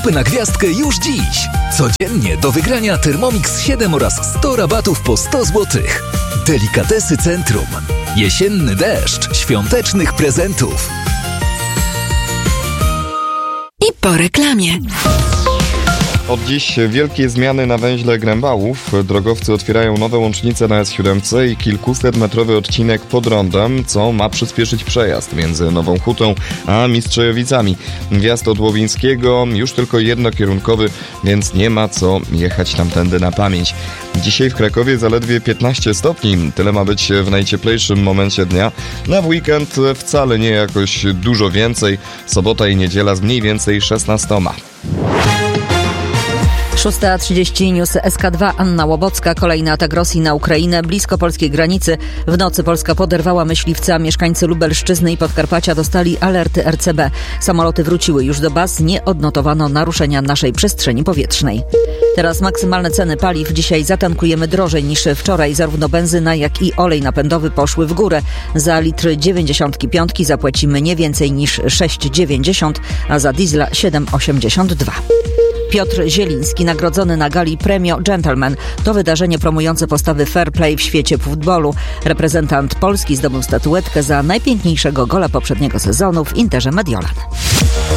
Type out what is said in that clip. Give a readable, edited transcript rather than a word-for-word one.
zakupy na gwiazdkę już dziś. Codziennie do wygrania Thermomix 7 oraz 100 rabatów po 100 zł. Delikatesy Centrum. Jesienny deszcz świątecznych prezentów. I po reklamie. Od dziś wielkie zmiany na węźle Grębałów. Drogowcy otwierają nowe łącznice na S7 i kilkusetmetrowy odcinek pod rondem, co ma przyspieszyć przejazd między Nową Hutą a Mistrzejowicami. Wjazd od Łowińskiego już tylko jednokierunkowy, więc nie ma co jechać tamtędy na pamięć. Dzisiaj w Krakowie zaledwie 15 stopni. Tyle ma być w najcieplejszym momencie dnia. Na weekend wcale nie jakoś dużo więcej. Sobota i niedziela z mniej więcej 16. 6:30 News SK2. Anna Łobocka. Kolejny atak Rosji na Ukrainę blisko polskiej granicy. W nocy Polska poderwała myśliwca. Mieszkańcy Lubelszczyzny i Podkarpacia dostali alerty RCB. Samoloty wróciły już do baz. Nie odnotowano naruszenia naszej przestrzeni powietrznej. Teraz maksymalne ceny paliw. Dzisiaj zatankujemy drożej niż wczoraj. Zarówno benzyna, jak i olej napędowy poszły w górę. Za litr 95 zapłacimy nie więcej niż 6,90, a za diesla 7,82. Piotr Zieliński nagrodzony na gali Premio Gentleman. To wydarzenie promujące postawy fair play w świecie futbolu. Reprezentant Polski zdobył statuetkę za najpiękniejszego gola poprzedniego sezonu w Interze Mediolan.